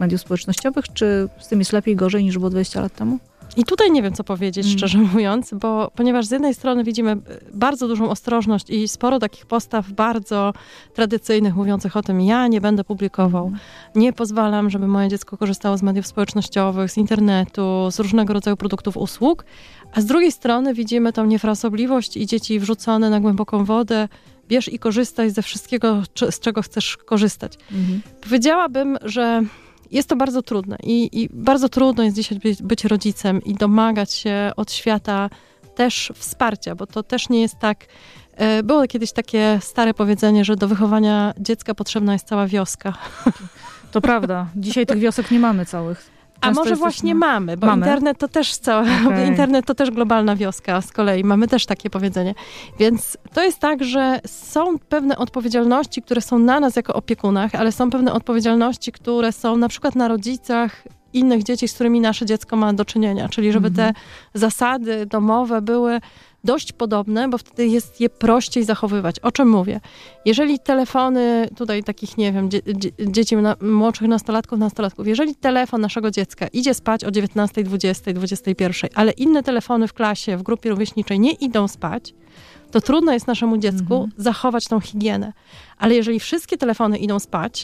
mediów społecznościowych, czy z tym jest lepiej, gorzej niż było 20 lat temu? I tutaj nie wiem, co powiedzieć, szczerze mówiąc, ponieważ z jednej strony widzimy bardzo dużą ostrożność i sporo takich postaw bardzo tradycyjnych, mówiących o tym, ja nie będę publikował, nie pozwalam, żeby moje dziecko korzystało z mediów społecznościowych, z internetu, z różnego rodzaju produktów, usług, a z drugiej strony widzimy tą niefrasobliwość i dzieci wrzucone na głęboką wodę, bierz i korzystaj ze wszystkiego, z czego chcesz korzystać. Powiedziałabym, że jest to bardzo trudne i bardzo trudno jest dzisiaj być rodzicem i domagać się od świata też wsparcia, bo to też nie jest tak. Było kiedyś takie stare powiedzenie, że do wychowania dziecka potrzebna jest cała wioska. To prawda. Dzisiaj tych wiosek nie mamy całych. A może właśnie mamy, bo internet to też internet to też globalna wioska z kolei. Mamy też takie powiedzenie. Więc to jest tak, że są pewne odpowiedzialności, które są na nas jako opiekunach, ale są pewne odpowiedzialności, które są na przykład na rodzicach innych dzieci, z którymi nasze dziecko ma do czynienia. Czyli żeby te zasady domowe były dość podobne, bo wtedy jest je prościej zachowywać. O czym mówię? Jeżeli telefony, tutaj takich, nie wiem, dzieci młodszych nastolatków, jeżeli telefon naszego dziecka idzie spać o 19, 20, 21, ale inne telefony w klasie, w grupie rówieśniczej nie idą spać, to trudno jest naszemu dziecku zachować tą higienę. Ale jeżeli wszystkie telefony idą spać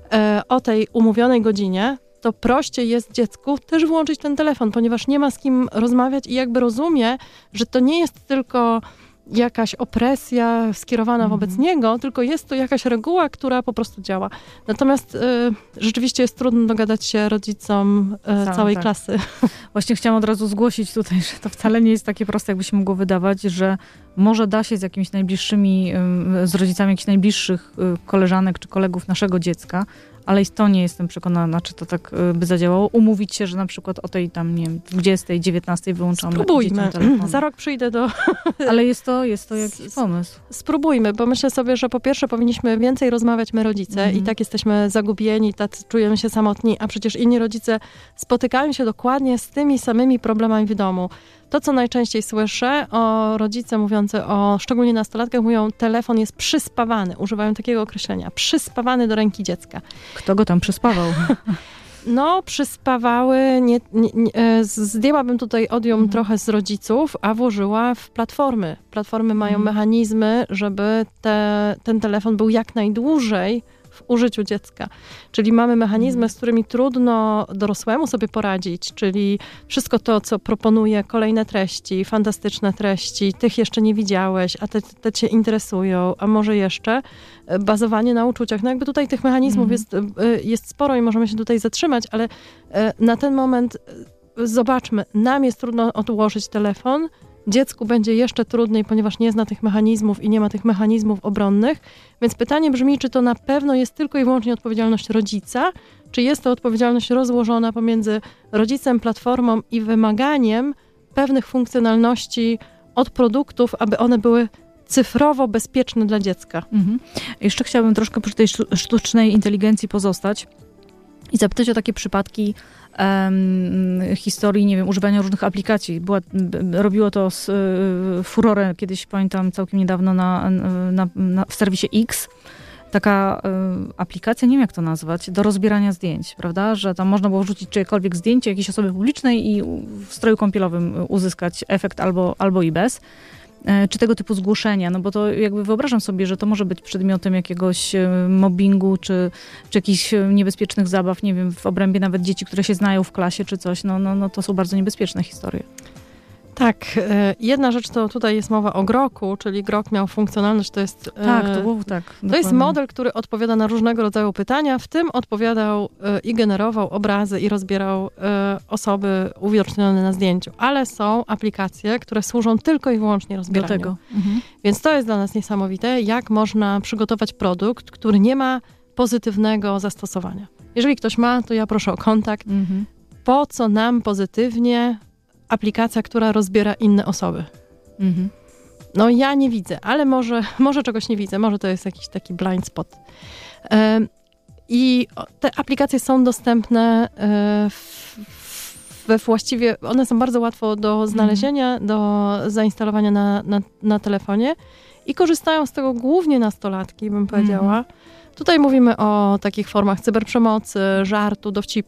o tej umówionej godzinie, to prościej jest dziecku też włączyć ten telefon, ponieważ nie ma z kim rozmawiać i jakby rozumie, że to nie jest tylko jakaś opresja skierowana wobec niego, tylko jest to jakaś reguła, która po prostu działa. Natomiast rzeczywiście jest trudno dogadać się rodzicom całej klasy. Właśnie chciałam od razu zgłosić tutaj, że to wcale nie jest takie proste, jakby się mogło wydawać, że może da się z jakimiś najbliższymi, z rodzicami jakichś najbliższych koleżanek czy kolegów naszego dziecka, ale i to nie jestem przekonana, czy to tak by zadziałało. Umówić się, że na przykład o tej tam, nie wiem, 20, 19 wyłączamy dzieciom telefon. Za rok przyjdę do... Ale jest to jakiś pomysł. Spróbujmy, bo myślę sobie, że po pierwsze powinniśmy więcej rozmawiać my rodzice i tak jesteśmy zagubieni, tak czujemy się samotni, a przecież inni rodzice spotykają się dokładnie z tymi samymi problemami w domu. To, co najczęściej słyszę o rodzice mówiący o, szczególnie nastolatkach, mówią, telefon jest przyspawany. Używają takiego określenia. Przyspawany do ręki dziecka. Kto go tam przyspawał? No, przyspawały, zdjęłabym tutaj odium trochę z rodziców, a włożyła w platformy. Platformy mają mechanizmy, żeby ten telefon był jak najdłużej w użyciu dziecka. Czyli mamy mechanizmy, z którymi trudno dorosłemu sobie poradzić, czyli wszystko to, co proponuje kolejne treści, fantastyczne treści, tych jeszcze nie widziałeś, a te cię interesują, a może jeszcze bazowanie na uczuciach. No jakby tutaj tych mechanizmów jest sporo i możemy się tutaj zatrzymać, ale na ten moment zobaczmy, nam jest trudno odłożyć telefon, dziecku będzie jeszcze trudniej, ponieważ nie zna tych mechanizmów i nie ma tych mechanizmów obronnych. Więc pytanie brzmi, czy to na pewno jest tylko i wyłącznie odpowiedzialność rodzica, czy jest to odpowiedzialność rozłożona pomiędzy rodzicem, platformą i wymaganiem pewnych funkcjonalności od produktów, aby one były cyfrowo bezpieczne dla dziecka. Jeszcze chciałabym troszkę przy tej sztucznej inteligencji pozostać i zapytać o takie przypadki historii, nie wiem, używania różnych aplikacji. Robiło to furorę kiedyś, pamiętam, całkiem niedawno w serwisie X. Taka aplikacja, nie wiem jak to nazwać, do rozbierania zdjęć, prawda? Że tam można było wrzucić czyjekolwiek zdjęcie jakiejś osoby publicznej i w stroju kąpielowym uzyskać efekt albo i bez. Czy tego typu zgłoszenia, no bo to jakby wyobrażam sobie, że to może być przedmiotem jakiegoś mobbingu, czy jakichś niebezpiecznych zabaw, nie wiem, w obrębie nawet dzieci, które się znają w klasie, czy coś, no to są bardzo niebezpieczne historie. Tak, jedna rzecz to tutaj jest mowa o Groku, czyli Grok miał funkcjonalność, to jest... To jest model, który odpowiada na różnego rodzaju pytania, w tym odpowiadał i generował obrazy i rozbierał osoby uwidocznione na zdjęciu, ale są aplikacje, które służą tylko i wyłącznie rozbieraniu. Do tego. Więc to jest dla nas niesamowite, jak można przygotować produkt, który nie ma pozytywnego zastosowania. Jeżeli ktoś ma, to ja proszę o kontakt. Po co nam pozytywnie aplikacja, która rozbiera inne osoby? No ja nie widzę, ale może czegoś nie widzę, może to jest jakiś taki blind spot. I te aplikacje są dostępne właściwie, one są bardzo łatwo do znalezienia, do zainstalowania na telefonie i korzystają z tego głównie nastolatki, bym powiedziała, Tutaj mówimy o takich formach cyberprzemocy, żartu, dowcipu,